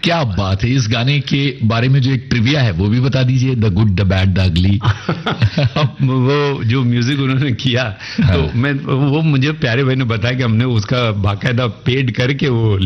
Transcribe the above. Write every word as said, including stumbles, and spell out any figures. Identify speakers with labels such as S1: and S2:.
S1: क्या बात है। इस गाने के बारे में जो एक ट्रिविया है वो भी बता दीजिए, the good the bad the ugly.
S2: वो जो म्यूजिक उन्होंने किया, तो मैं वो मुझे प्यारे भाई ने बताया कि हमने उसका बाकायदा पेड करके वो